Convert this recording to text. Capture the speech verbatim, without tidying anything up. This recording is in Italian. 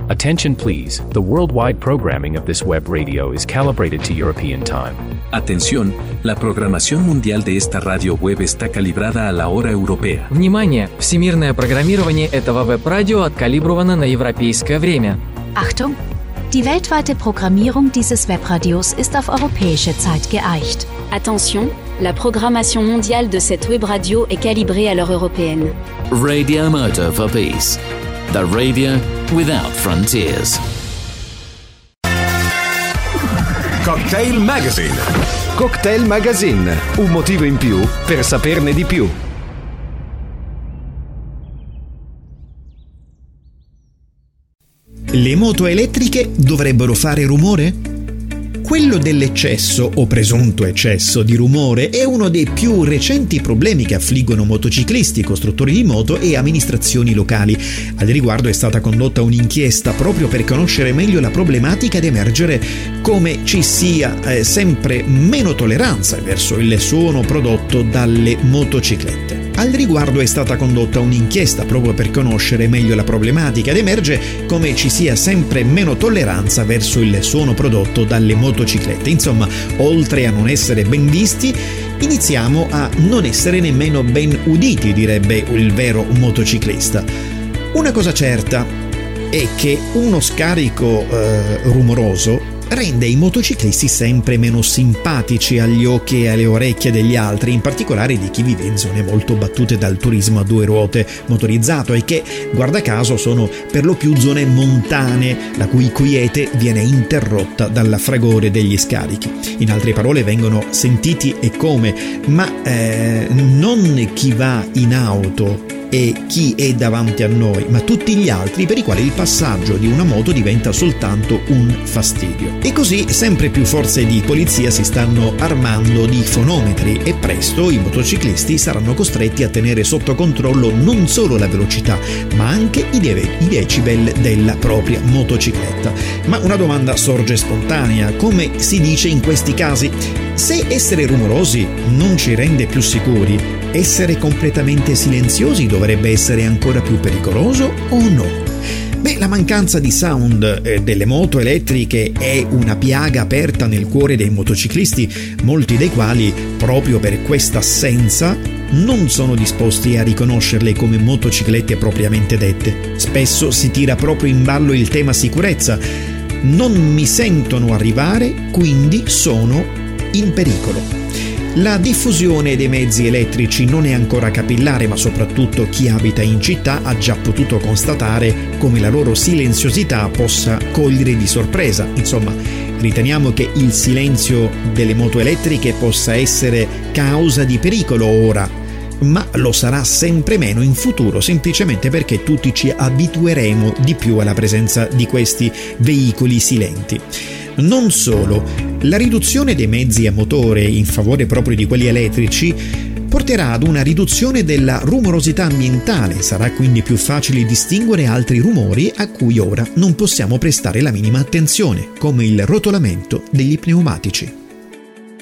Attention please, the worldwide programming of this web radio is calibrated to European time. Atención, la programación mundial de esta radio web está calibrada a la hora europea. Внимание! Всемирное программирование этого веб-радио откалибровано на европейское время. Achtung! Die weltweite Programmierung dieses Webradios ist auf europäische Zeit geeicht. Attention, la programmation mondiale de cette web radio est calibrée à l'heure européenne. Radio Moto for Peace. The radio without frontiers. Cocktail Magazine. Cocktail Magazine, un motivo in più per saperne di più. Le moto elettriche dovrebbero fare rumore? Quello dell'eccesso o presunto eccesso di rumore è uno dei più recenti problemi che affliggono motociclisti, costruttori di moto e amministrazioni locali. Al riguardo è stata condotta un'inchiesta proprio per conoscere meglio la problematica ed emergere come ci sia eh, sempre meno tolleranza verso il suono prodotto dalle motociclette. Al riguardo è stata condotta un'inchiesta proprio per conoscere meglio la problematica ed emerge come ci sia sempre meno tolleranza verso il suono prodotto dalle motociclette. Insomma, oltre a non essere ben visti, iniziamo a non essere nemmeno ben uditi, direbbe il vero motociclista. Una cosa certa è che uno scarico eh, rumoroso rende i motociclisti sempre meno simpatici agli occhi e alle orecchie degli altri, in particolare di chi vive in zone molto battute dal turismo a due ruote motorizzato e che, guarda caso, sono per lo più zone montane, la cui quiete viene interrotta dal fragore degli scarichi. In altre parole, vengono sentiti e come, ma eh, non chi va in auto e chi è davanti a noi, ma tutti gli altri per i quali il passaggio di una moto diventa soltanto un fastidio. E così sempre più forze di polizia si stanno armando di fonometri e presto i motociclisti saranno costretti a tenere sotto controllo non solo la velocità, ma anche i, deve- i decibel della propria motocicletta. Ma una domanda sorge spontanea: come si dice in questi casi? Se essere rumorosi non ci rende più sicuri, essere completamente silenziosi dovrebbe essere ancora più pericoloso o no? Beh, la mancanza di sound eh, delle moto elettriche è una piaga aperta nel cuore dei motociclisti, molti dei quali, proprio per questa assenza, non sono disposti a riconoscerle come motociclette propriamente dette. Spesso si tira proprio in ballo il tema sicurezza. Non mi sentono arrivare, quindi sono in pericolo. La diffusione dei mezzi elettrici non è ancora capillare, ma soprattutto chi abita in città ha già potuto constatare come la loro silenziosità possa cogliere di sorpresa. Insomma, riteniamo che il silenzio delle moto elettriche possa essere causa di pericolo ora, ma lo sarà sempre meno in futuro, semplicemente perché tutti ci abitueremo di più alla presenza di questi veicoli silenti. Non solo, la riduzione dei mezzi a motore in favore proprio di quelli elettrici porterà ad una riduzione della rumorosità ambientale, sarà quindi più facile distinguere altri rumori a cui ora non possiamo prestare la minima attenzione, come il rotolamento degli pneumatici.